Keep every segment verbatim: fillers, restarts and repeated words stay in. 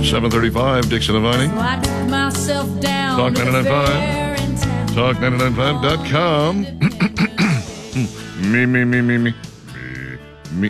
seven thirty-five, Dixon and Viney. So I took myself down Talk to the ninety-nine point five. fair in town. Talk nine nine five dot com. me, me, me, me, me. Me.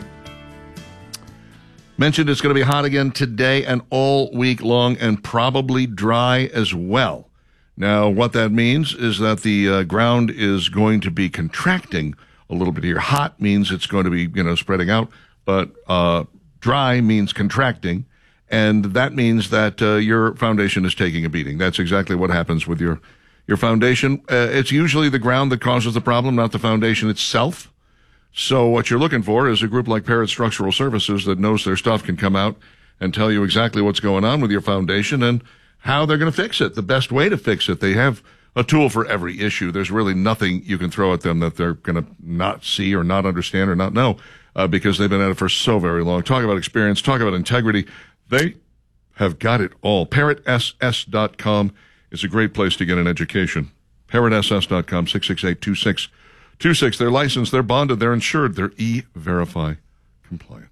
Mentioned it's going to be hot again today and all week long and probably dry as well. Now, what that means is that the uh, ground is going to be contracting a little bit here. Hot means it's going to be, you know, spreading out, but uh, dry means contracting, and that means that uh, your foundation is taking a beating. That's exactly what happens with your, your foundation. Uh, it's usually the ground that causes the problem, not the foundation itself. So what you're looking for is a group like Parrott Structural Services that knows their stuff, can come out and tell you exactly what's going on with your foundation and how they're going to fix it, the best way to fix it. They have a tool for every issue. There's really nothing you can throw at them that they're going to not see or not understand or not know uh, because they've been at it for so very long. Talk about experience. Talk about integrity. They have got it all. Parrott S S dot com is a great place to get an education. Parrott S S dot com, six six eight, two six two six. They're licensed, they're bonded, they're insured, they're E-Verify compliant.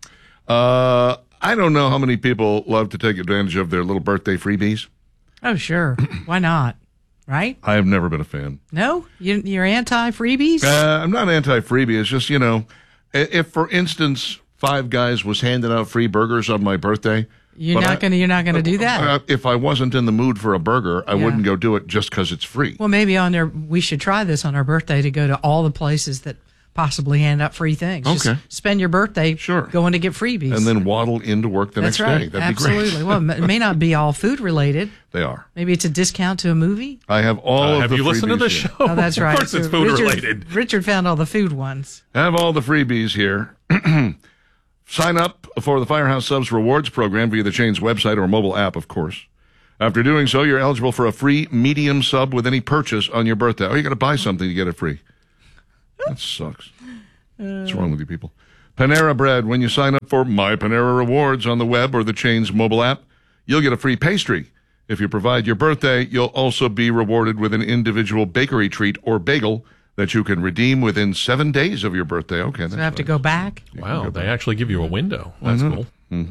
Uh, I don't know how many people love to take advantage of their little birthday freebies. Oh, sure. Why not? Right? I have never been a fan. No? You, you're anti-freebies? Uh, I'm not anti-freebie. It's just, you know, if, for instance, Five Guys was handing out free burgers on my birthday. You're not going to you're not going to do that. Uh, if I wasn't in the mood for a burger, I Yeah. wouldn't go do it just because it's free. Well, maybe on their we should try this on our birthday to go to all the places that possibly hand out free things. Okay. Just spend your birthday Sure. going to get freebies. And then waddle into work the That's next right. day. That'd Absolutely. be great. Well, it may not be all food related. They are. Maybe it's a discount to a movie. I have all Uh, of have the you listened to freebies the here. show? Oh, that's right. Of course it's So food Richard, related. Richard found all the food ones. Have all the freebies here. Sign up for the Firehouse Subs Rewards program via the chain's website or mobile app, of course. After doing so, you're eligible for a free medium sub with any purchase on your birthday. Oh, you got to buy something to get it free. That sucks. What's wrong with you people? Panera Bread. When you sign up for My Panera Rewards on the web or the chain's mobile app, you'll get a free pastry. If you provide your birthday, you'll also be rewarded with an individual bakery treat or bagel that you can redeem within seven days of your birthday. Okay, that's So I have to nice. go back. Wow, they actually give you a window. That's cool.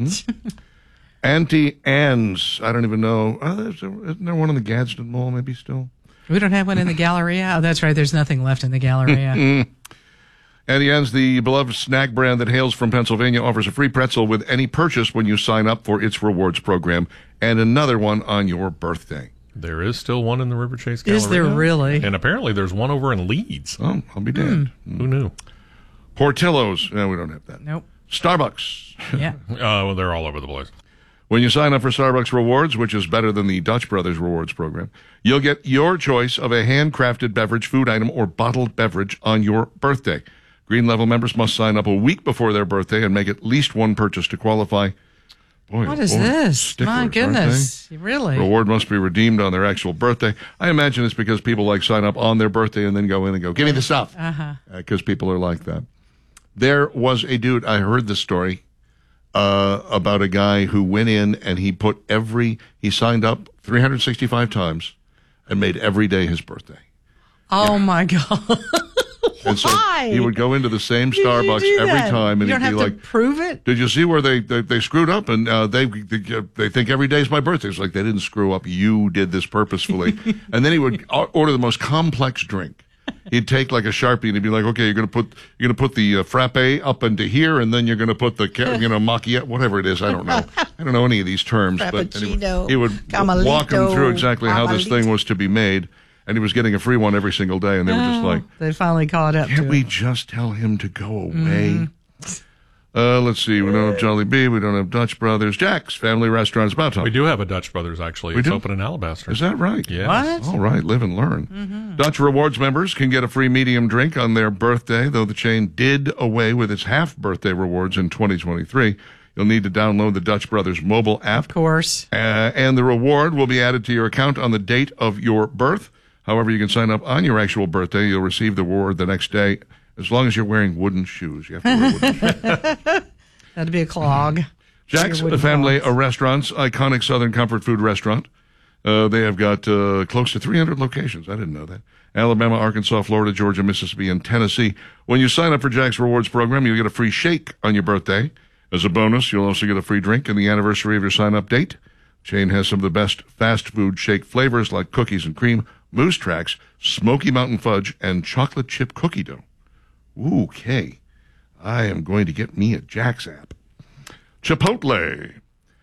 Auntie Anne's. I don't even know. Uh, there's a, isn't there one in the Gadsden Mall maybe still? We don't have one in the Galleria. Oh, that's right. There's nothing left in the Galleria. Auntie Anne's, the beloved snack brand that hails from Pennsylvania, offers a free pretzel with any purchase when you sign up for its rewards program, and another one on your birthday. There is still one in the River Chase Galleria. Is there really? And apparently there's one over in Leeds. Oh, I'll be damned. Who knew? Portillo's. No, we don't have that. Nope. Starbucks. Yeah. Uh, well, they're all over the place. When you sign up for Starbucks Rewards, which is better than the Dutch Brothers Rewards program, you'll get your choice of a handcrafted beverage, food item, or bottled beverage on your birthday. Green Level members must sign up a week before their birthday and make at least one purchase to qualify. Boy, What oh is boy, this? sticklers, My aren't goodness. they? Really? Reward must be redeemed on their actual birthday. I imagine it's because people like sign up on their birthday and then go in and go, give me the stuff. Uh-huh. Because people are like that. There was a dude, I heard this story, uh, about a guy who went in and he put every, he signed up three hundred sixty-five times and made every day his birthday. Oh, my God. And so Why? he would go into the same Did you Starbucks do every that? time and you he'd don't be have like, to prove it? did you see where they, they, they screwed up and uh, they, they they think every day's my birthday? It's like they didn't screw up. You did this purposefully. And then he would o- order the most complex drink. He'd take like a Sharpie and he'd be like, okay, you're going to put you're going to put the uh, frappe up into here and then you're going to put the, ca- you know, macchiato, whatever it is. I don't know. I don't know any of these terms. But anyway, Frappuccino, he would w- walk him through Camelito, exactly how this Carmelito. thing was to be made. And he was getting a free one every single day. And they were just like, They finally caught up can't to we it. just tell him to go away? Uh, let's see. We don't have Jolly Bee. We don't have Dutch Brothers. Jack's Family Restaurant. It's about time. We do have a Dutch Brothers, actually. We It's do? open in Alabaster. Is that right? Yes. What? All right. Live and learn. Dutch Rewards members can get a free medium drink on their birthday, though the chain did away with its half birthday rewards in twenty twenty-three. You'll need to download the Dutch Brothers mobile app. Of course. Uh, and the reward will be added to your account on the date of your birth. However, you can sign up on your actual birthday. You'll receive the reward the next day, as long as you're wearing wooden shoes. You have to wear wooden shoes. That'd be a clog. Jack's Your wooden Family clogs. Restaurants, iconic Southern comfort food restaurant. Uh, they have got uh, close to three hundred locations. I didn't know that. Alabama, Arkansas, Florida, Georgia, Mississippi, and Tennessee. When you sign up for Jack's Rewards program, you'll get a free shake on your birthday. As a bonus, you'll also get a free drink on the anniversary of your sign-up date. Chain has some of the best fast food shake flavors like cookies and cream, Moose Tracks, Smoky Mountain Fudge, and chocolate chip cookie dough. Okay. I am going to get me a Jack's app. Chipotle.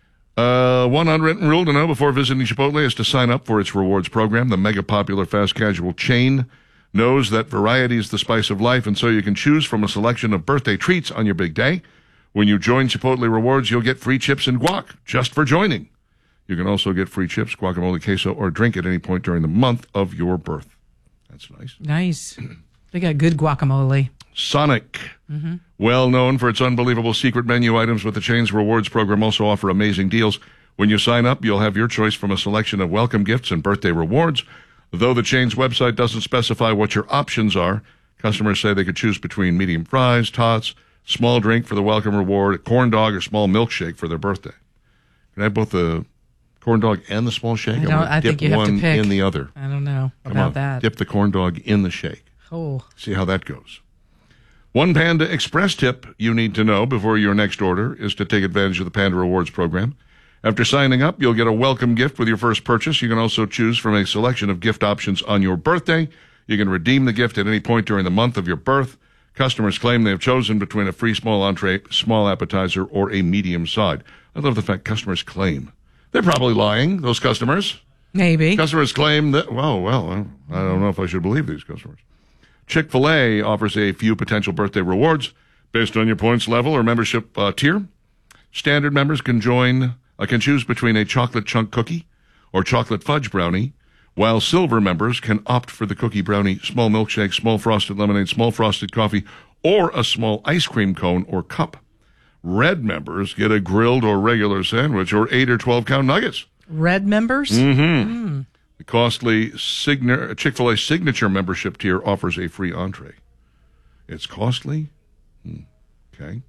Uh, one unwritten rule to know before visiting Chipotle is to sign up for its rewards program. The mega popular fast casual chain knows that variety is the spice of life, and so you can choose from a selection of birthday treats on your big day. When you join Chipotle Rewards, you'll get free chips and guac just for joining. You can also get free chips, guacamole, queso, or drink at any point during the month of your birth. That's nice. Nice. They got good guacamole. Sonic. Mm-hmm. Well known for its unbelievable secret menu items, but the chain's rewards program also offer amazing deals. When you sign up, you'll have your choice from a selection of welcome gifts and birthday rewards. Though the chain's website doesn't specify what your options are, customers say they could choose between medium fries, tots, small drink for the welcome reward, a corn dog, or small milkshake for their birthday. Can I have both the corn dog and the small shake? I, I'm don't, gonna I dip think you have one to pick. in the other. I don't know Come about on, that. Dip the corn dog in the shake. Oh. See how that goes. One Panda Express tip you need to know before your next order is to take advantage of the Panda Rewards program. After signing up, you'll get a welcome gift with your first purchase. You can also choose from a selection of gift options on your birthday. You can redeem the gift at any point during the month of your birth. Customers claim they have chosen between a free small entree, small appetizer, or a medium side. I love the fact customers claim. They're probably lying, those customers. Maybe. Customers claim that, well, well, I don't know if I should believe these customers. Chick-fil-A offers a few potential birthday rewards based on your points level or membership uh, tier. Standard members can join, uh, can choose between a chocolate chunk cookie or chocolate fudge brownie, while silver members can opt for the cookie brownie, small milkshake, small frosted lemonade, small frosted coffee, or a small ice cream cone or cup. Red members get a grilled or regular sandwich or eight or twelve count nuggets. Red members? Mm-hmm. Mm. The costly signa- Chick-fil-A signature membership tier offers a free entree. It's costly? Hmm. Okay.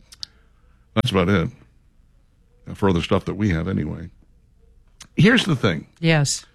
That's about it. For other stuff that we have anyway. Here's the thing. Yes.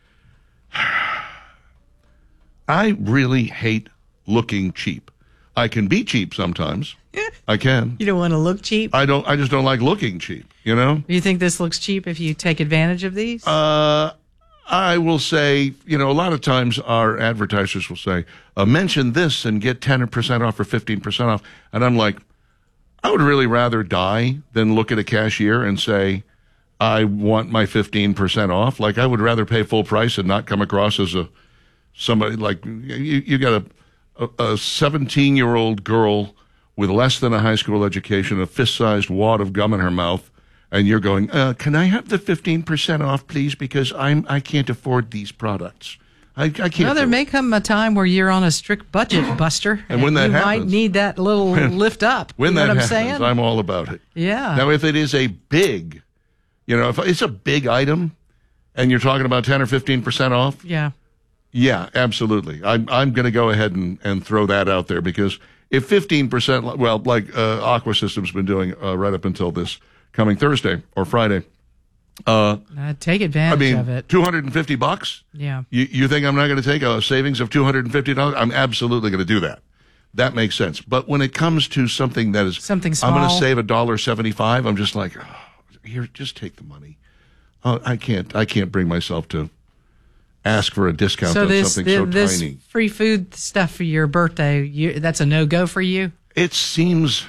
I really hate looking cheap. I can be cheap sometimes. I can. You don't want to look cheap? I don't. I just don't like looking cheap, you know? You think this looks cheap if you take advantage of these? Uh... I will say, you know, a lot of times our advertisers will say, uh, mention this and get ten percent off or fifteen percent off. And I'm like, I would really rather die than look at a cashier and say, I want my fifteen percent off. Like, I would rather pay full price and not come across as a somebody like you, you got a, a seventeen-year-old girl with less than a high school education, a fist-sized wad of gum in her mouth, and you're going, uh, can I have the fifteen percent off, please? Because I'm, I can't afford these products. I, I can't. Well, there may come a time where you're on a strict budget, Buster. And when that you happens, might need that little lift up. When you know that what I'm happens, saying? I'm all about it. Yeah. Now, if it is a big, you know, if it's a big item and you're talking about ten or fifteen percent off, yeah. Yeah, absolutely. I'm, I'm going to go ahead and, and throw that out there because if fifteen percent, well, like uh, Aqua System's been doing uh, right up until this coming Thursday or Friday. Uh, uh, take advantage I mean, of it. two hundred fifty bucks? Yeah. You, you think I'm not going to take a savings of two hundred fifty dollars? I'm absolutely going to do that. That makes sense. But when it comes to something that is, something small, I'm going to save a dollar seventy-five. I'm just like, oh, here, just take the money. Oh, I can't, I can't bring myself to ask for a discount so on this, something so this tiny. Free food stuff for your birthday, you, that's a no-go for you? It seems,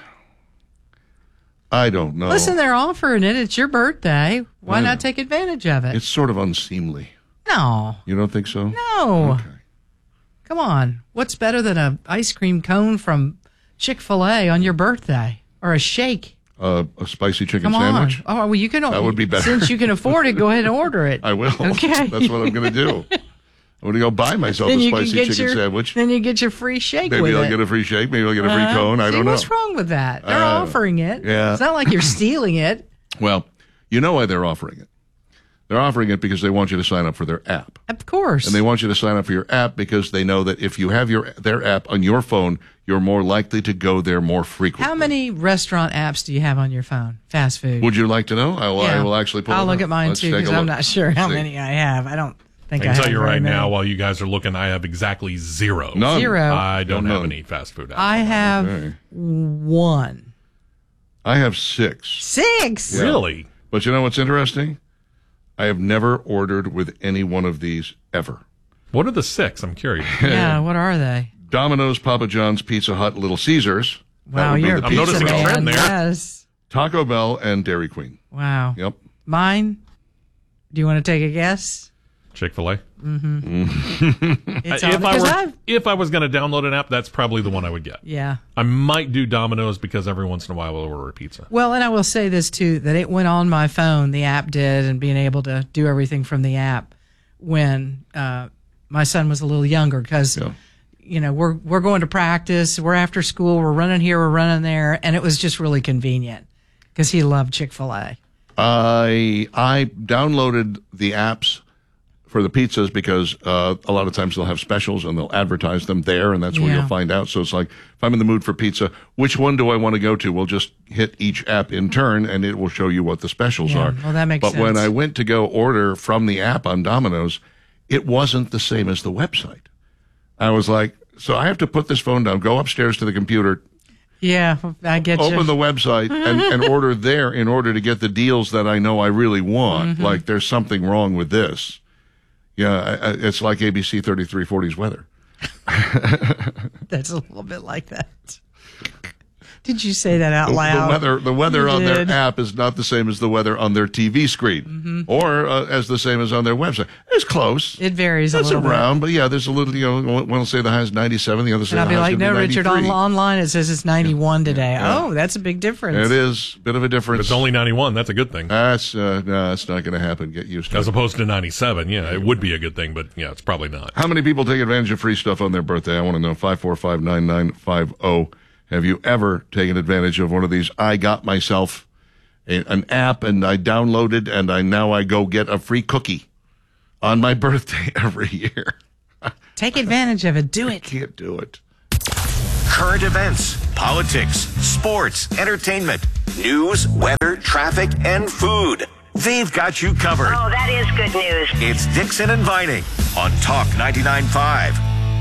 I don't know. Listen, they're offering it. It's your birthday. Why Yeah. not take advantage of it? It's sort of unseemly. No. You don't think so? No. Okay. Come on. What's better than an ice cream cone from Chick-fil-A on your birthday? Or a shake? Uh, a spicy chicken Come sandwich? on. Oh, well, you can. That would be better. Since you can afford it, go ahead and order it. I will. Okay. That's what I'm going to do. I'm going to go buy myself Then a you can spicy get chicken your, sandwich. Then you get your free shake Maybe with I'll it. get a free shake. Maybe I'll get a free Uh, cone. I see, don't know. what's wrong with that? They're Uh, offering it. yeah. It's not like you're stealing it. Well, you know why they're offering it. They're offering it because they want you to sign up for their app. Of course. And they want you to sign up for your app because they know that if you have your their app on your phone, you're more likely to go there more frequently. How many restaurant apps do you have on your phone? Fast food. Would you like to know? I will, I Yeah. will actually pull I'll it look up. at mine Let's too take a because I'm look. not sure how See. many I have. I don't think I I, can have tell you very right many. now, while you guys are looking, I have exactly zero. None. Zero. I don't None. have any fast food apps. I have Okay. one. I have six. Six? Yeah. Really? But you know what's interesting? I have never ordered with any one of these ever. What are the six? I'm curious. Yeah, what are they? Domino's, Papa John's, Pizza Hut, Little Caesars. That Wow, would be you're the a I'm pizza noticing a pizza Hut. trend man. there. Yes. Taco Bell and Dairy Queen. Wow. Yep. Mine? Do you want to take a guess? Chick-fil-A. It's Uh, all if I because were, I've- if I was going to download an app, that's probably the one I would get. Yeah. I might do Domino's because every once in a while I'll order a pizza. Well, and I will say this too, that it went on my phone, the app did, and being able to do everything from the app when uh, my son was a little younger because, Yeah. you know, we're, we're going to practice, we're after school, we're running here, we're running there, and it was just really convenient because he loved Chick-fil-A. I I downloaded the apps for the pizzas because uh, a lot of times they'll have specials and they'll advertise them there, and that's where Yeah. you'll find out. So it's like, if I'm in the mood for pizza, which one do I want to go to? We'll just hit each app in turn, and it will show you what the specials Yeah, are. well, that makes but when sense. I went to go order from the app on Domino's, it wasn't the same as the website. I was like, so I have to put this phone down, go upstairs to the computer, Yeah, I get you. open the website and, and order there in order to get the deals that I know I really want. Mm-hmm. Like there's something wrong with this. Yeah, I, I, it's like A B C thirty-three forty's weather. That's a little bit like that. Did you say that out The, the loud? weather, the weather You on their did. app is not the same as the weather on their T V screen, Mm-hmm. or uh, as the same as on their website. It's close. It varies a It's little bit. around, but yeah, there's a little. You know, one will say the high is ninety-seven, the other say And I'll the be high like, is no, gonna be Richard, on, ninety-three. online it says it's ninety-one today. Oh, that's a big difference. It is a bit of a If difference. it's only ninety-one, that's a good thing. That's uh, no, that's not going to happen. Get used to As it. opposed to ninety-seven. Yeah, it would be a good thing, but yeah, it's probably not. How many people take advantage of free stuff on their birthday? I want to know. five four five, nine nine five zero. Have you ever taken advantage of one of these? I got myself a, an app and I downloaded and I now I go get a free cookie on my birthday every year. Take advantage of it. Do it. Can't do it. Current events, politics, sports, entertainment, news, weather, traffic, and food. They've got you covered. Oh, that is good news. It's Dixon and Vining on Talk ninety-nine point five.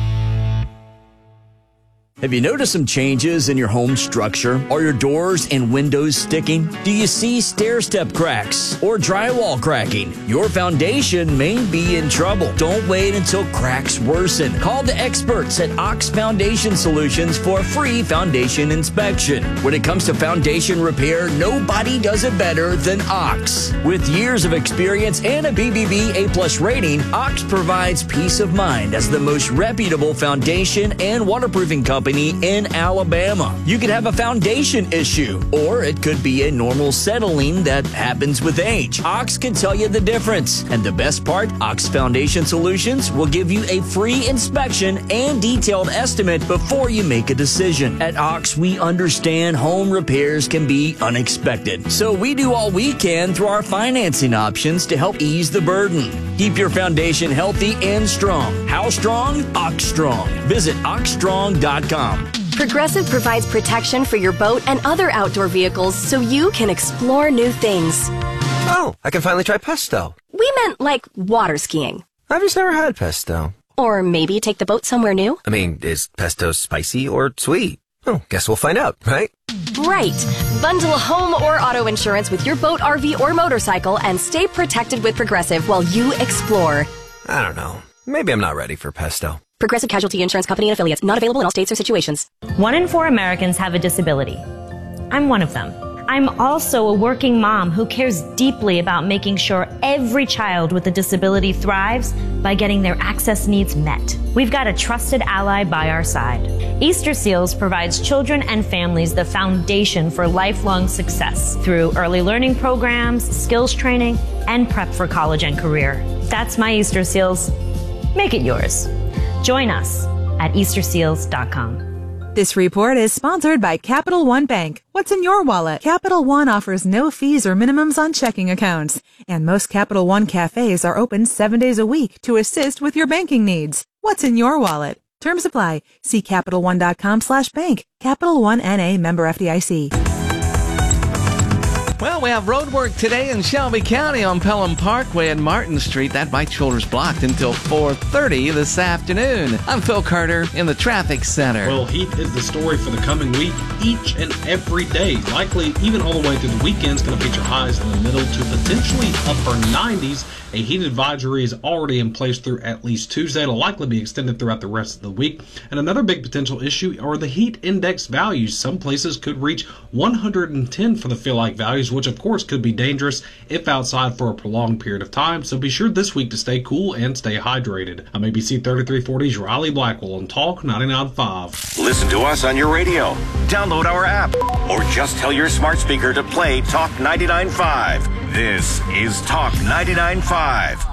Have you noticed some changes in your home structure? Are your doors and windows sticking? Do you see stair-step cracks or drywall cracking? Your foundation may be in trouble. Don't wait until cracks worsen. Call the experts at Ox Foundation Solutions for a free foundation inspection. When it comes to foundation repair, nobody does it better than Ox. With years of experience and a B B B A plus rating, Ox provides peace of mind as the most reputable foundation and waterproofing company in Alabama. You could have a foundation issue, or it could be a normal settling that happens with age. Ox can tell you the difference. And the best part, Ox Foundation Solutions will give you a free inspection and detailed estimate before you make a decision. At Ox, we understand home repairs can be unexpected. So we do all we can through our financing options to help ease the burden. Keep your foundation healthy and strong. How strong? Ox Strong. Visit ox strong dot com. Progressive provides protection for your boat and other outdoor vehicles so you can explore new things. Oh, I can finally try pesto. We meant like water skiing. I've just never had pesto. Or maybe take the boat somewhere new. I mean, is pesto spicy or sweet? Oh, guess we'll find out, right? Right. Bundle home or auto insurance with your boat, R V, or motorcycle and stay protected with Progressive while you explore. I don't know. Maybe I'm not ready for pesto. Progressive Casualty Insurance Company and affiliates. Not available in all states or situations. One in four Americans have a disability. I'm one of them. I'm also a working mom who cares deeply about making sure every child with a disability thrives by getting their access needs met. We've got a trusted ally by our side. Easter Seals provides children and families the foundation for lifelong success through early learning programs, skills training, and prep for college and career. That's my Easter Seals. Make it yours. Join us at easter seals dot com. This report is sponsored by Capital One Bank. What's in your wallet? Capital One offers no fees or minimums on checking accounts. And most Capital One cafes are open seven days a week to assist with your banking needs. What's in your wallet? Terms apply. See Capital One dot com slash bank. Capital One N A member F D I C. Well, we have road work today in Shelby County on Pelham Parkway and Martin Street. That bike shoulder's blocked until four thirty this afternoon. I'm Phil Carter in the traffic center. Well, heat is the story for the coming week, each and every day. Likely, even all the way through the weekend's going to feature highs in the middle to potentially upper nineties. A heat advisory is already in place through at least Tuesday. It'll likely be extended throughout the rest of the week. And another big potential issue are the heat index values. Some places could reach one hundred ten for the feel-like values, which of course could be dangerous if outside for a prolonged period of time. So be sure this week to stay cool and stay hydrated. I'm A B C thirty-three forty's Riley Blackwell on Talk ninety-nine point five. Listen to us on your radio. Download our app. Or just tell your smart speaker to play Talk ninety-nine point five. This is Talk ninety-nine point five.